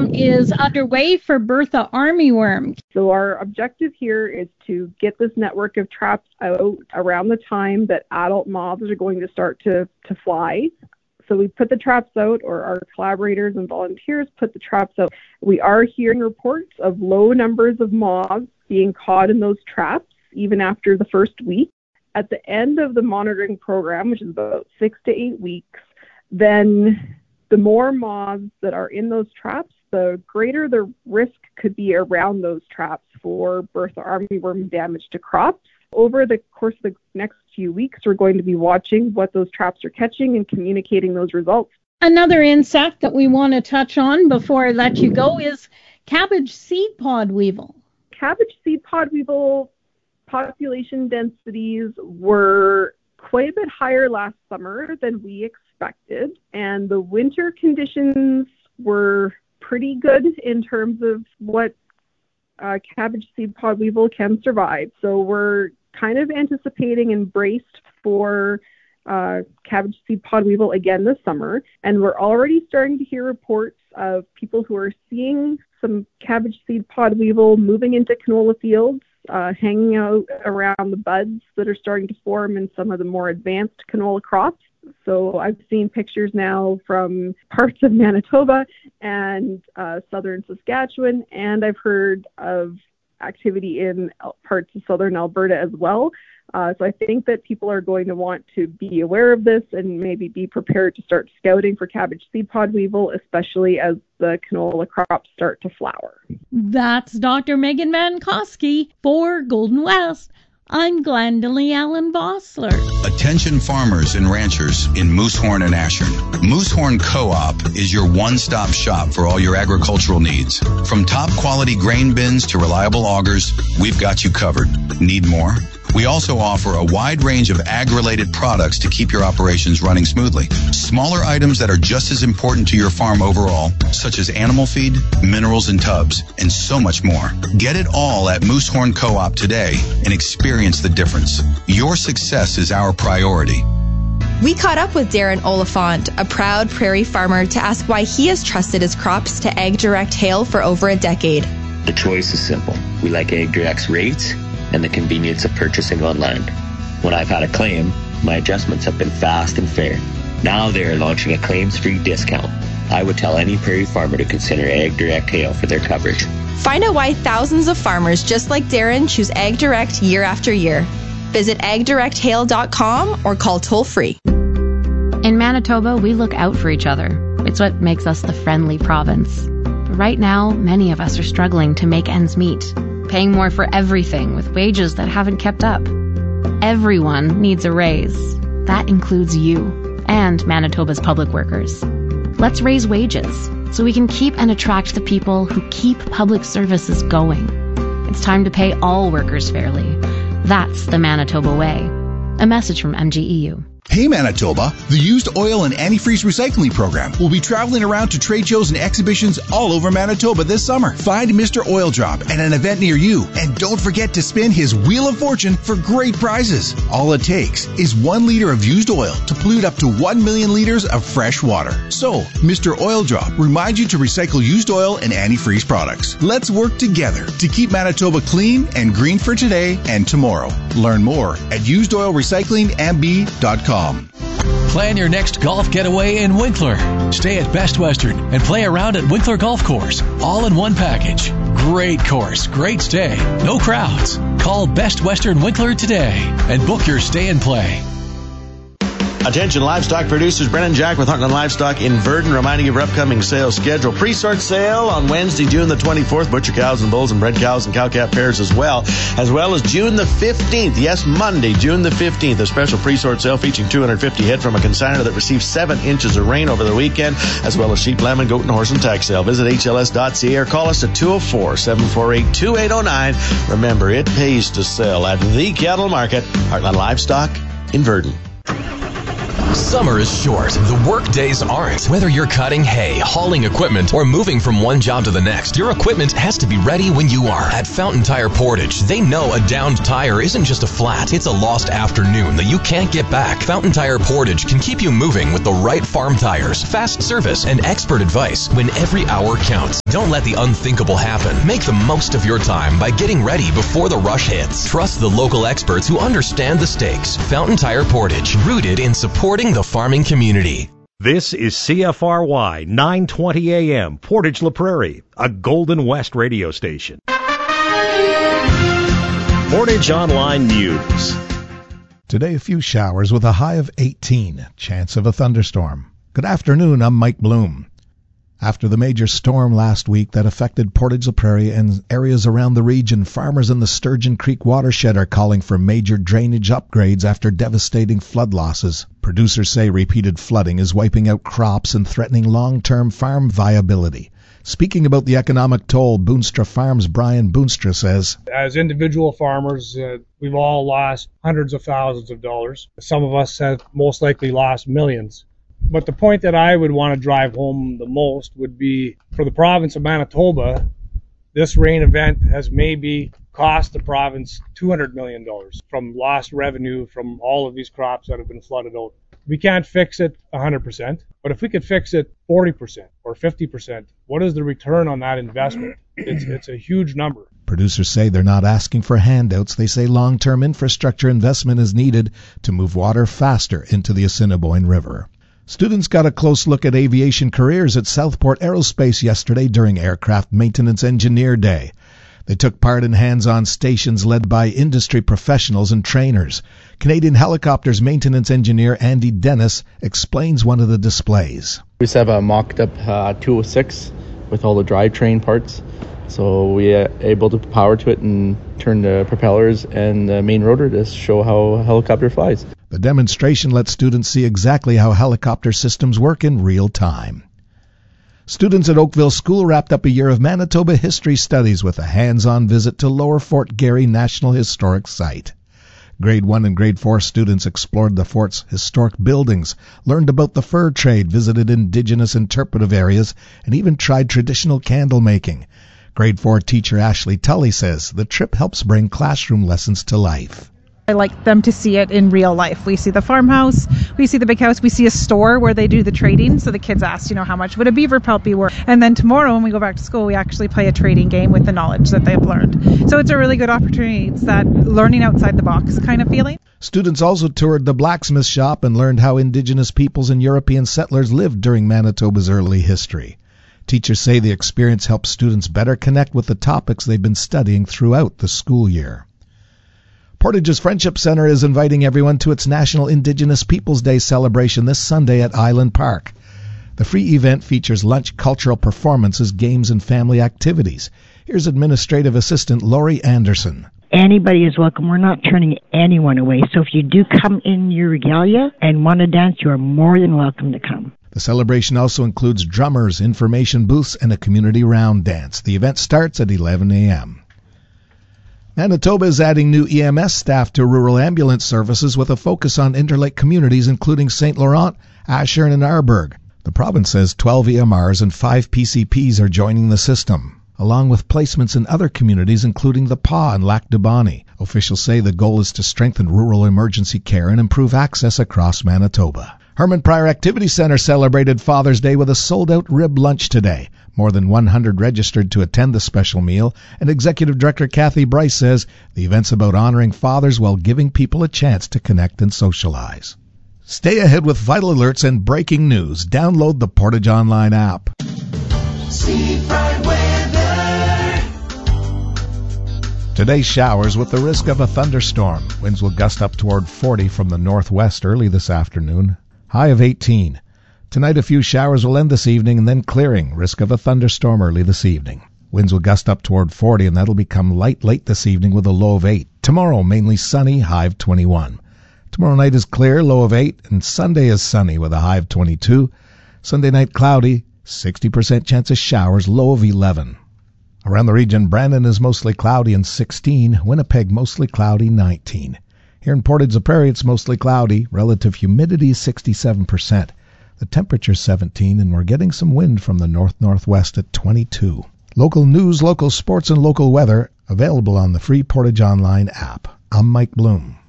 program is underway for Bertha armyworm. So our objective here is to get this network of traps out around the time that adult moths are going to start to fly. So we put the traps out, or our collaborators and volunteers put the traps out. We are hearing reports of low numbers of moths being caught in those traps, even after the first week. At the end of the monitoring program, which is about 6 to 8 weeks, then the more moths that are in those traps, the greater the risk could be around those traps for Bertha armyworm damage to crops. Over the course of the next few weeks, we're going to be watching what those traps are catching and communicating those results. Another insect that we want to touch on before I let you go is cabbage seed pod weevil. Cabbage seed pod weevil population densities were quite a bit higher last summer than we expected, and the winter conditions were pretty good in terms of what cabbage seed pod weevil can survive. So we're kind of anticipating and braced for cabbage seed pod weevil again this summer, and we're already starting to hear reports of people who are seeing some cabbage seed pod weevil moving into canola fields, hanging out around the buds that are starting to form in some of the more advanced canola crops. So I've seen pictures now from parts of Manitoba and southern Saskatchewan, and I've heard of activity in parts of southern Alberta as well. So I think that people are going to want to be aware of this and maybe be prepared to start scouting for cabbage seed pod weevil, especially as the canola crops start to flower. That's Dr. Megan Mankowski for Golden West. I'm Glendalee Allen Vossler. Attention farmers and ranchers in Moosehorn and Ashern. Moosehorn Co-op is your one-stop shop for all your agricultural needs. From top quality grain bins to reliable augers, we've got you covered. Need more? We also offer a wide range of ag-related products to keep your operations running smoothly. Smaller items that are just as important to your farm overall, such as animal feed, minerals and tubs, and so much more. Get it all at Moosehorn Co-op today and experience the difference. Your success is our priority. We caught up with Darren Oliphant, a proud prairie farmer, to ask why he has trusted his crops to AgDirect Hail for over a decade. The choice is simple. We like AgDirect's rates and the convenience of purchasing online. When I've had a claim, my adjustments have been fast and fair. Now they are launching a claims-free discount. I would tell any prairie farmer to consider AgDirect Hail for their coverage. Find out why thousands of farmers just like Darren choose AgDirect year after year. Visit agdirecthail.com or call toll-free. In Manitoba, we look out for each other. It's what makes us the friendly province. But right now, many of us are struggling to make ends meet, paying more for everything with wages that haven't kept up. Everyone needs a raise. That includes you and Manitoba's public workers. Let's raise wages so we can keep and attract the people who keep public services going. It's time to pay all workers fairly. That's the Manitoba way. A message from MGEU. Hey Manitoba, the Used Oil and Antifreeze Recycling Program will be traveling around to trade shows and exhibitions all over Manitoba this summer. Find Mr. Oil Drop at an event near you, and don't forget to spin his Wheel of Fortune for great prizes. All it takes is 1 liter of used oil to pollute up to 1 million liters of fresh water. So, Mr. Oil Drop reminds you to recycle used oil and antifreeze products. Let's work together to keep Manitoba clean and green for today and tomorrow. Learn more at usedoilrecyclingmb.com. Plan your next golf getaway in Winkler. Stay at Best Western and play around at Winkler Golf Course, all in one package. Great course, great stay, no crowds. Call Best Western Winkler today and book your stay and play. Attention livestock producers, Brennan Jack with Heartland Livestock in Verdon, reminding you of our upcoming sales schedule. Pre-sort sale on Wednesday, June the 24th, butcher cows and bulls and bred cows and cow-calf pairs as well as June the 15th. Yes, Monday, June the 15th, a special pre-sort sale featuring 250 head from a consignor that received 7 inches of rain over the weekend, as well as sheep, lamb, and goat and horse and tax sale. Visit hls.ca or call us at 204-748-2809. Remember, it pays to sell at the cattle market, Heartland Livestock in Verdon. Summer is short. The work days aren't. Whether you're cutting hay, hauling equipment, or moving from one job to the next, your equipment has to be ready when you are. At Fountain Tire Portage, they know a downed tire isn't just a flat, it's a lost afternoon that you can't get back. Fountain Tire Portage can keep you moving with the right farm tires, fast service, and expert advice when every hour counts. Don't let the unthinkable happen. Make the most of your time by getting ready before the rush hits. Trust the local experts who understand the stakes. Fountain Tire Portage, rooted in supporting the farming community. This is CFRY 920 AM, Portage La Prairie, a Golden West radio station. Portage Online News. Today, a few showers with a high of 18. Chance of a thunderstorm. Good afternoon, I'm Mike Bloom. After the major storm last week that affected Portage La Prairie and areas around the region, farmers in the Sturgeon Creek watershed are calling for major drainage upgrades after devastating flood losses. Producers say repeated flooding is wiping out crops and threatening long-term farm viability. Speaking about the economic toll, Boonstra Farms' Brian Boonstra says, as individual farmers, we've all lost hundreds of thousands of dollars. Some of us have most likely lost millions. But the point that I would want to drive home the most would be, for the province of Manitoba, this rain event has maybe cost the province $200 million from lost revenue from all of these crops that have been flooded out. We can't fix it 100%, but if we could fix it 40% or 50%, what is the return on that investment? It's a huge number. Producers say they're not asking for handouts. They say long-term infrastructure investment is needed to move water faster into the Assiniboine River. Students got a close look at aviation careers at Southport Aerospace yesterday during Aircraft Maintenance Engineer Day. They took part in hands-on stations led by industry professionals and trainers. Canadian Helicopters maintenance engineer Andy Dennis explains one of the displays. We just have a mocked-up 206 with all the drivetrain parts. So we are able to power to it and turn the propellers and the main rotor to show how a helicopter flies. The demonstration lets students see exactly how helicopter systems work in real time. Students at Oakville School wrapped up a year of Manitoba history studies with a hands-on visit to Lower Fort Garry National Historic Site. Grade 1 and Grade 4 students explored the fort's historic buildings, learned about the fur trade, visited Indigenous interpretive areas, and even tried traditional candle making. Grade 4 teacher Ashley Tully says the trip helps bring classroom lessons to life. I like them to see it in real life. We see the farmhouse, we see the big house, we see a store where they do the trading. So the kids ask, how much would a beaver pelt be worth? And then tomorrow when we go back to school, we actually play a trading game with the knowledge that they've learned. So it's a really good opportunity. It's that learning outside the box kind of feeling. Students also toured the blacksmith shop and learned how Indigenous peoples and European settlers lived during Manitoba's early history. Teachers say the experience helps students better connect with the topics they've been studying throughout the school year. Portage's Friendship Center is inviting everyone to its National Indigenous Peoples Day celebration this Sunday at Island Park. The free event features lunch, cultural performances, games, and family activities. Here's Administrative Assistant Lori Anderson. Anybody is welcome. We're not turning anyone away. So if you do come in your regalia and want to dance, you are more than welcome to come. The celebration also includes drummers, information booths, and a community round dance. The event starts at 11 a.m. Manitoba is adding new EMS staff to rural ambulance services with a focus on Interlake communities including St. Laurent, Aschern, and Arberg. The province says 12 EMRs and 5 PCPs are joining the system, along with placements in other communities including the PA and Lac du Bonny. Officials say the goal is to strengthen rural emergency care and improve access across Manitoba. Herman Pryor Activity Center celebrated Father's Day with a sold-out rib lunch today. More than 100 registered to attend the special meal, and Executive Director Kathy Bryce says the event's about honoring fathers while giving people a chance to connect and socialize. Stay ahead with vital alerts and breaking news. Download the Portage Online app. Today, showers with the risk of a thunderstorm. Winds will gust up toward 40 from the northwest early this afternoon. High of 18. Tonight, a few showers will end this evening and then clearing. Risk of a thunderstorm early this evening. Winds will gust up toward 40, and that'll become light late this evening with a low of 8. Tomorrow, mainly sunny, high of 21. Tomorrow night is clear, low of 8, and Sunday is sunny with a high of 22. Sunday night cloudy, 60% chance of showers, low of 11. Around the region, Brandon is mostly cloudy and 16. Winnipeg, mostly cloudy, 19. Here in Portage la Prairie, it's mostly cloudy. Relative humidity is 67%. The temperature's 17, and we're getting some wind from the north-northwest at 22. Local news, local sports, and local weather available on the free Portage Online app. I'm Mike Bloom.